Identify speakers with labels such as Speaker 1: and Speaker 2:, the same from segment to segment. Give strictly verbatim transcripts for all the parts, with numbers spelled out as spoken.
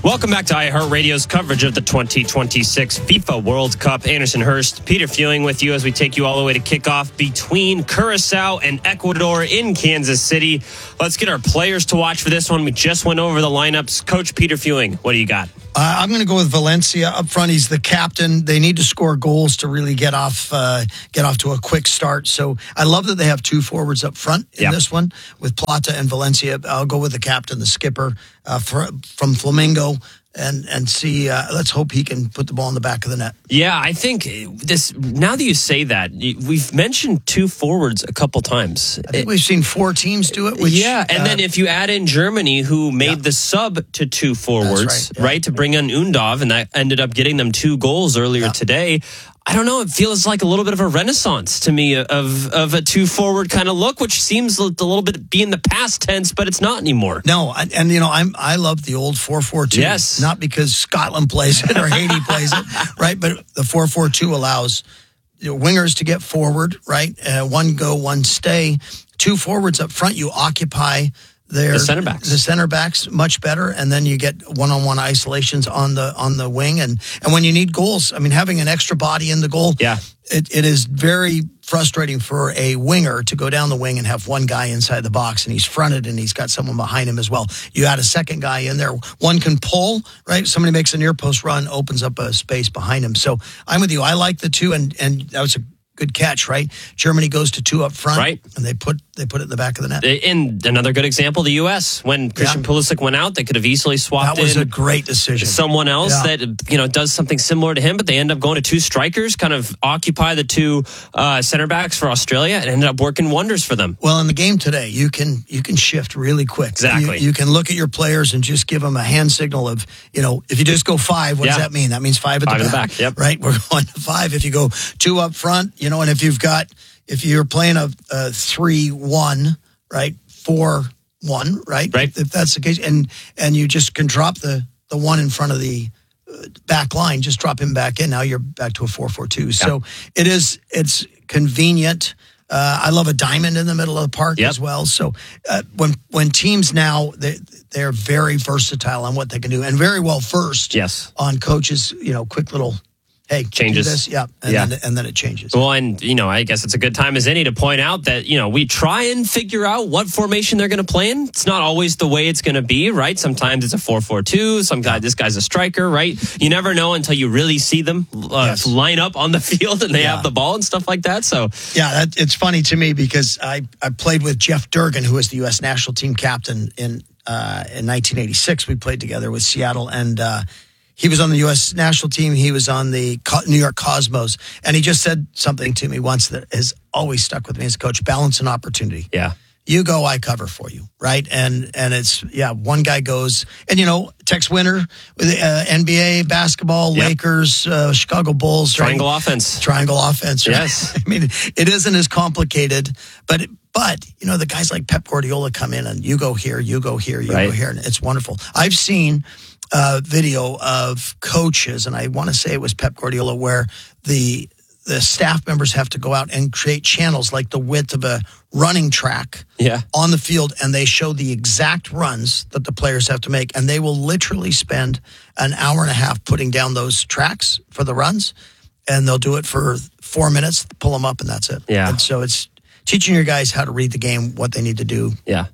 Speaker 1: Welcome back to iHeartRadio's coverage of the twenty twenty-six FIFA World Cup. Anderson Hurst, Peter Fewing with you as we take you all the way to kickoff between Curacao and Ecuador in Kansas City. Let's get our players to watch for this one. We just went over the lineups. Coach Peter Fewing, what do you got?
Speaker 2: Uh, I'm going to go with Valencia up front. He's the captain. They need to score goals to really get off uh, get off to a quick start. So I love that they have two forwards up front in
Speaker 1: yep.
Speaker 2: this one with Plata and Valencia. I'll go with the captain, the skipper uh, for, from Flamengo. And and see, uh, let's hope he can put the ball in the back of the net.
Speaker 1: Yeah, I think this. Now that you say that, we've mentioned two forwards a couple times.
Speaker 2: I think we've seen four teams do it. Which,
Speaker 1: yeah, and
Speaker 2: uh,
Speaker 1: then if you add in Germany, who made yeah. the sub to two forwards,
Speaker 2: right, yeah.
Speaker 1: right, to bring in Undav, and that ended up getting them two goals earlier yeah. today. I don't know. It feels like a little bit of a renaissance to me of of a two forward kind of look, which seems a little bit be in the past tense, but it's not anymore.
Speaker 2: No, and, and you know, I'm I love the old four four two.
Speaker 1: Yes,
Speaker 2: not because Scotland plays it or Haiti plays it, right? But the four four two allows you know, wingers to get forward, right? Uh, one go, one stay. Two forwards up front, you occupy their
Speaker 1: the center backs.
Speaker 2: The center backs much better, and then you get one-on-one isolations on the on the wing, and and when you need goals, I mean, having an extra body in the goal,
Speaker 1: yeah,
Speaker 2: it, it is very frustrating for a winger to go down the wing and have one guy inside the box, and he's fronted and he's got someone behind him as well. You add a second guy in there, one can pull, right? Somebody makes a near post run, opens up a space behind him. So I'm with you. I like the two, and and that was a good catch, right? Germany goes to two up front,
Speaker 1: right,
Speaker 2: and they put they put it in the back of the net.
Speaker 1: And another good example, the U S when Christian
Speaker 2: yeah.
Speaker 1: Pulisic went out, they could have easily swapped.
Speaker 2: That was
Speaker 1: in
Speaker 2: a great decision.
Speaker 1: Someone else
Speaker 2: yeah.
Speaker 1: that you know does something similar to him, but they end up going to two strikers, kind of occupy the two uh, center backs for Australia, and ended up working wonders for them.
Speaker 2: Well, in the game today, you can you can shift really quick.
Speaker 1: Exactly.
Speaker 2: You, you can look at your players and just give them a hand signal of, you know, if you just go five, what
Speaker 1: yeah.
Speaker 2: does that mean? That means five at
Speaker 1: five
Speaker 2: the
Speaker 1: back.
Speaker 2: back.
Speaker 1: back. Yep.
Speaker 2: Right? We're going to five. If you go two up front, you know, and if you've got if you're playing a, a three one, right, four one, right,
Speaker 1: right,
Speaker 2: if that's the case, and and you just can drop the the one in front of the back line, just drop him back in. Now you're back to a four four two. So it is it's convenient. Uh, I love a diamond in the middle of the park
Speaker 1: yep.
Speaker 2: as well. So uh, when when teams now they they're very versatile on what they can do and very well versed
Speaker 1: yes.
Speaker 2: on coaches. You know, quick little. Hey,
Speaker 1: changes.
Speaker 2: Do this, yeah, and,
Speaker 1: yeah.
Speaker 2: Then, and then it changes.
Speaker 1: Well, and, you know, I guess it's a good time as any to point out that, you know, we try and figure out what formation they're going to play in. It's not always the way it's going to be, right? Sometimes it's a four four two. Some guy, this guy's a striker, right? You never know until you really see them uh, yes. line up on the field and they yeah. have the ball and stuff like that. So,
Speaker 2: yeah, that, it's funny to me because I, I played with Jeff Durgan, who was the U S national team captain in uh, in nineteen eighty-six. We played together with Seattle, and uh, he was on the U S national team. He was on the New York Cosmos. And he just said something to me once that has always stuck with me as a coach: balance and opportunity.
Speaker 1: Yeah.
Speaker 2: You go, I cover for you, right? And and it's, yeah, one guy goes. And, you know, Tex Winter, with uh, N B A, basketball, yep. Lakers, uh, Chicago Bulls.
Speaker 1: Triangle
Speaker 2: right?
Speaker 1: offense.
Speaker 2: Triangle offense. Right?
Speaker 1: Yes.
Speaker 2: I mean, it isn't as complicated, but... But, you know, the guys like Pep Guardiola come in and you go here, you go here, you
Speaker 1: right.
Speaker 2: go here. And it's wonderful. I've seen a video of coaches, and I want to say it was Pep Guardiola, where the the staff members have to go out and create channels like the width of a running track
Speaker 1: yeah.
Speaker 2: on the field, and they show the exact runs that the players have to make. And they will literally spend an hour and a half putting down those tracks for the runs, and they'll do it for four minutes, pull them up, and that's it.
Speaker 1: Yeah.
Speaker 2: And so it's teaching your guys how to read the game, what they need to do.
Speaker 1: Yeah.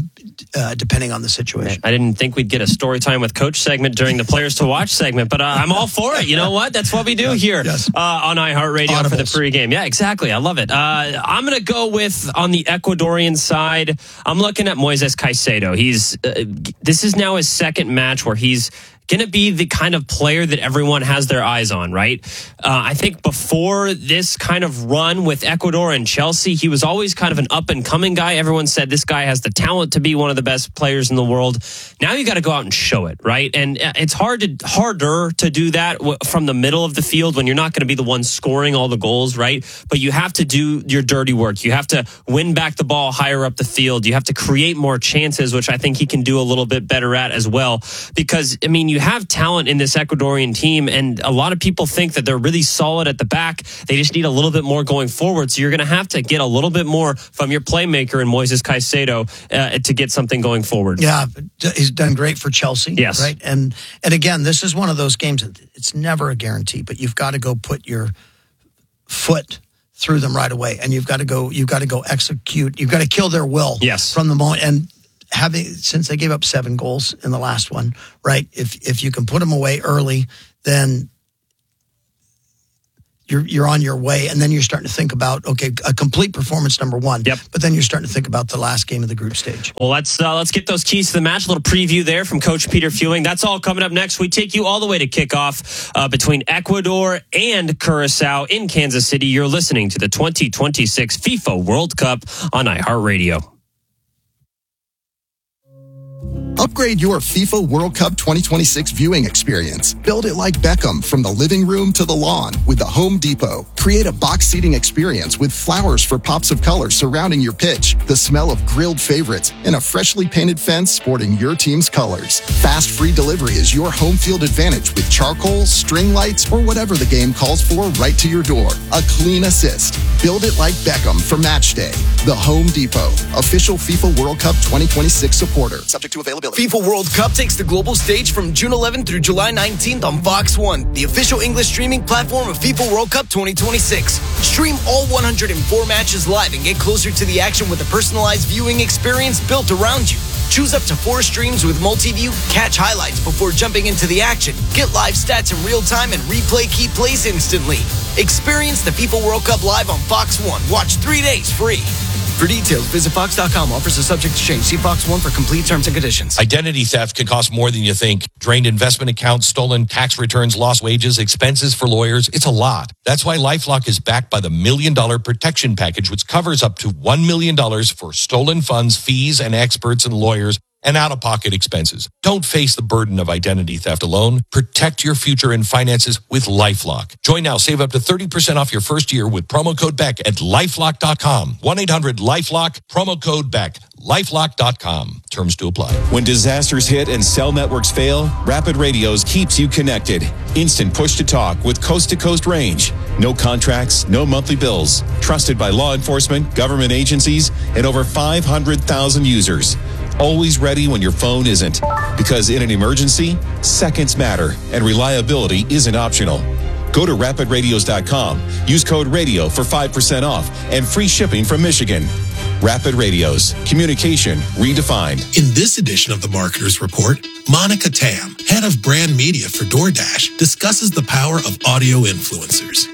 Speaker 2: Uh, depending on the situation.
Speaker 1: I didn't think we'd get a story time with coach segment during the players to watch segment, but uh, I'm all for it. You know what? That's what we do
Speaker 2: yes,
Speaker 1: here
Speaker 2: yes.
Speaker 1: Uh, on iHeartRadio
Speaker 2: Audibles.
Speaker 1: for the pregame. Yeah, exactly. I love it. Uh, I'm going to go with, on the Ecuadorian side, I'm looking at Moises Caicedo. He's uh, this is now his second match where he's going to be the kind of player that everyone has their eyes on, right? Uh, I think before this kind of run with Ecuador and Chelsea, he was always kind of an up-and-coming guy. Everyone said this guy has the talent to be one of the best players in the world. Now you got to go out and show it, right? And it's hard to harder to do that from the middle of the field when you're not going to be the one scoring all the goals, right? But you have to do your dirty work. You have to win back the ball higher up the field. You have to create more chances, which I think he can do a little bit better at as well. Because, I mean, you you have talent in this Ecuadorian team, and a lot of people think that they're really solid at the back. They just need a little bit more going forward. So you're going to have to get a little bit more from your playmaker in Moises Caicedo uh, to get something going forward.
Speaker 2: Yeah, he's done great for Chelsea.
Speaker 1: Yes.
Speaker 2: Right? And, and again, this is one of those games, it's never a guarantee, but you've got to go put your foot through them right away, and you've got to go you've got to go execute. You've got to kill their will
Speaker 1: yes.
Speaker 2: from the moment. And having since they gave up seven goals in the last one, right? If if you can put them away early, then you're you're on your way, and then you're starting to think about, okay, a complete performance, number one.
Speaker 1: Yep.
Speaker 2: But then you're starting to think about the last game of the group stage.
Speaker 1: Well, let's uh, let's get those keys to the match. A little preview there from Coach Peter Fewing. That's all coming up next. We take you all the way to kickoff uh, between Ecuador and Curacao in Kansas City. You're listening to the twenty twenty-six FIFA World Cup on iHeartRadio.
Speaker 3: Upgrade your FIFA World Cup twenty twenty-six viewing experience. Build it like Beckham from the living room to the lawn with the Home Depot. Create a box seating experience with flowers for pops of color surrounding your pitch, the smell of grilled favorites, and a freshly painted fence sporting your team's colors. Fast free delivery is your home field advantage with charcoal, string lights, or whatever the game calls for right to your door. A clean assist. Build it like Beckham for match day. The Home Depot, official FIFA World Cup twenty twenty-six supporter. Subject to availability.
Speaker 4: FIFA World Cup takes the global stage from June eleventh through July nineteenth on Fox one, the official English streaming platform of FIFA World Cup twenty twenty-six. Stream all one hundred four matches live and get closer to the action with a personalized viewing experience built around you. Choose up to four streams with multi-view, catch highlights before jumping into the action, get live stats in real time, and replay key plays instantly. Experience the FIFA World Cup live on Fox one. Watch three days free. For details, visit fox dot com. Offers are subject to change. See Fox one for complete terms and conditions.
Speaker 5: Identity theft can cost more than you think. Drained investment accounts, stolen tax returns, lost wages, expenses for lawyers. It's a lot. That's why LifeLock is backed by the Million Dollar Protection Package, which covers up to one million dollars for stolen funds, fees, and experts and lawyers, and out-of-pocket expenses. Don't face the burden of identity theft alone. Protect your future and finances with LifeLock. Join now. Save up to thirty percent off your first year with promo code Beck at lifelock dot com. one eight hundred lifelock, promo code Beck. lifelock dot com. Terms to apply.
Speaker 6: When disasters hit and cell networks fail, Rapid Radios keeps you connected. Instant push-to-talk with coast-to-coast range. No contracts, no monthly bills. Trusted by law enforcement, government agencies, and over five hundred thousand users. Always ready when your phone isn't. Because in an emergency, seconds matter, and reliability isn't optional. Go to rapid radios dot com. Use code RADIO for five percent off and free shipping from Michigan. Rapid Radios. Communication redefined.
Speaker 7: In this edition of the Marketer's Report, Monica Tam, head of brand media for DoorDash, discusses the power of audio influencers.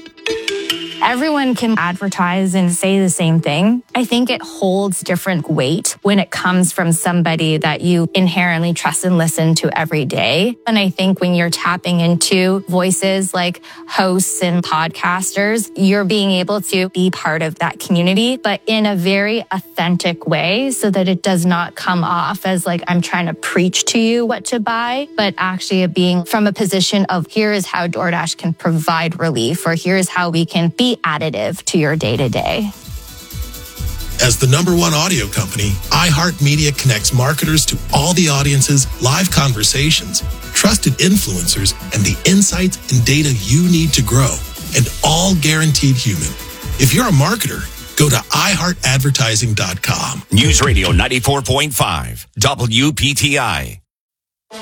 Speaker 8: Everyone can advertise and say the same thing. I think it holds different weight when it comes from somebody that you inherently trust and listen to every day. And I think when you're tapping into voices like hosts and podcasters, you're being able to be part of that community, but in a very authentic way so that it does not come off as like I'm trying to preach to you what to buy, but actually being from a position of here is how DoorDash can provide relief, or here's how we can be additive to your day-to-day.
Speaker 7: As the number one audio company, iHeartMedia connects marketers to all the audiences, live conversations, trusted influencers, and the insights and data you need to grow, and all guaranteed human. If you're a marketer, go to i heart advertising dot com.
Speaker 9: News Radio ninety-four point five, W P T I.